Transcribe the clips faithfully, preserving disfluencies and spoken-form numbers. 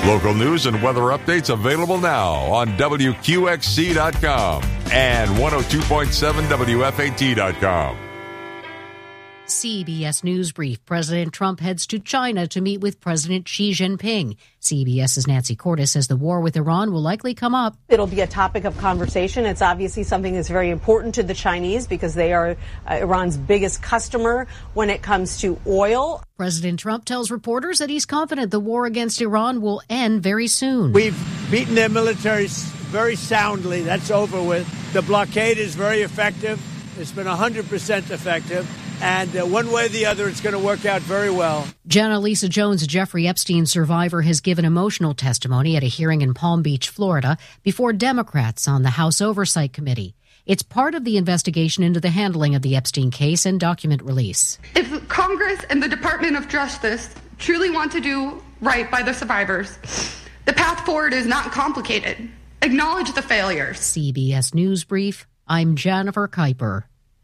Local news and weather updates available now on W Q X C dot com and one oh two point seven W F A T dot com. C B S News Brief. President Trump heads to China to meet with President Xi Jinping. CBS's Nancy Cordes says the war with Iran will likely come up. It'll be a topic of conversation. It's obviously something that's very important to the Chinese because they are uh, Iran's biggest customer when it comes to oil. President Trump tells reporters that he's confident the war against Iran will end very soon. We've beaten their military very soundly. That's over with. The blockade is very effective. It's been one hundred percent effective. And uh, one way or the other, it's going to work out very well. Jenna Lisa Jones, a Jeffrey Epstein survivor, has given emotional testimony at a hearing in Palm Beach, Florida, before Democrats on the House Oversight Committee. It's part of the investigation into the handling of the Epstein case and document release. If Congress and the Department of Justice truly want to do right by the survivors, the path forward is not complicated. Acknowledge the failures. C B S News Brief, I'm Jennifer Kuiper.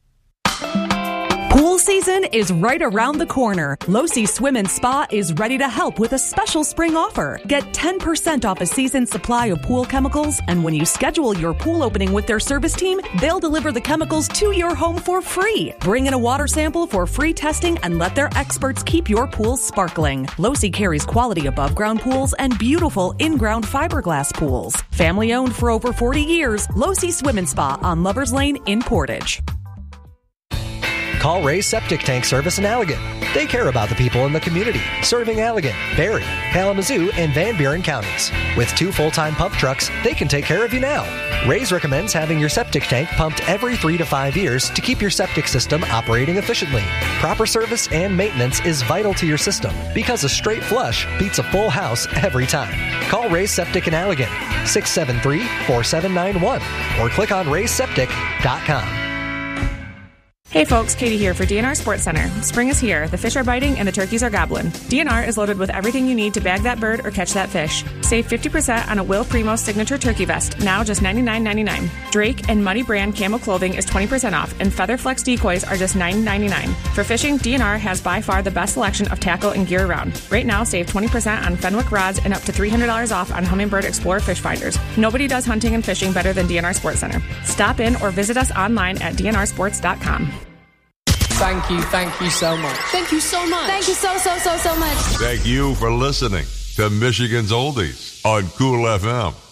Pool season is right around the corner. Losi Swim and Spa is ready to help with a special spring offer. Get ten percent off a season's supply of pool chemicals, and when you schedule your pool opening with their service team, they'll deliver the chemicals to your home for free. Bring in a water sample for free testing and let their experts keep your pool sparkling. Losi carries quality above-ground pools and beautiful in-ground fiberglass pools. Family owned for over forty years, Losi Swim and Spa on Lovers Lane in Portage. Call Ray's Septic Tank Service in Allegan. They care about the people in the community, serving Allegan, Barry, Kalamazoo, and Van Buren counties. With two full-time pump trucks, they can take care of you now. Ray's recommends having your septic tank pumped every three to five years to keep your septic system operating efficiently. Proper service and maintenance is vital to your system because a straight flush beats a full house every time. Call Ray's Septic in Allegan, six seven three, four seven nine one, or click on rays septic dot com. Hey folks, Katie here for D N R Sports Center. Spring is here, the fish are biting, and the turkeys are gobbling. D N R is loaded with everything you need to bag that bird or catch that fish. Save fifty percent on a Will Primo signature turkey vest, now just ninety-nine ninety-nine. Drake and Muddy brand camo clothing is twenty percent off, and Featherflex decoys are just nine ninety-nine. For fishing, D N R has by far the best selection of tackle and gear around. Right now, save twenty percent on Fenwick rods and up to three hundred dollars off on Humminbird Explorer fish finders. Nobody does hunting and fishing better than D N R Sports Center. Stop in or visit us online at d n r sports dot com. Thank you, thank you so much. Thank you so much. Thank you so, so, so, so much. Thank you for listening to Michigan's Oldies on Cool F M.